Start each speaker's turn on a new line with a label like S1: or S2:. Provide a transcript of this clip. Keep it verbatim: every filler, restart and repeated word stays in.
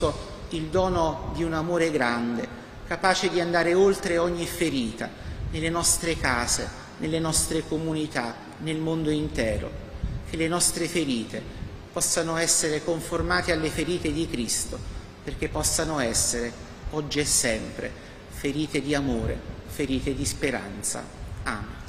S1: il dono di un amore grande, capace di andare oltre ogni ferita, nelle nostre case, nelle nostre comunità, nel mondo intero. Che le nostre ferite possano essere conformate alle ferite di Cristo, perché possano essere, oggi e sempre, ferite di amore, ferite di speranza. Amen.